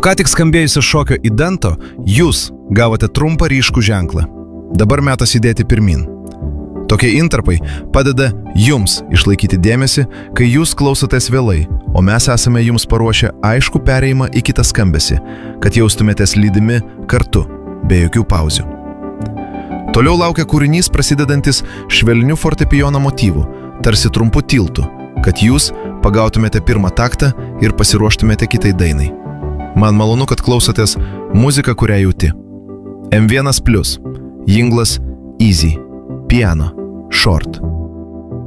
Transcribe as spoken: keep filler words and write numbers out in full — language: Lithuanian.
ką tik skambėjusio šokio idento jūs gavote trumpą ryškų ženklą. Dabar metas įdėti pirmin. Tokie intarpai padeda jums išlaikyti dėmesį, kai jūs klausotės vėlai, o mes esame jums paruošę aišku perėjimą į kitą skambesį, kad jaustumėtės lydimi kartu, be jokių pauzių. Toliau laukia kūrinys prasidedantis švelnių fortepijono motyvų, tarsi trumpų tiltų, kad jūs pagautumėte pirmą taktą ir pasiruoštumėte kitai dainai. Man malonu, kad klausotės muziką, kurią jauti. M vienas plus, jinglas Easy, piano, short.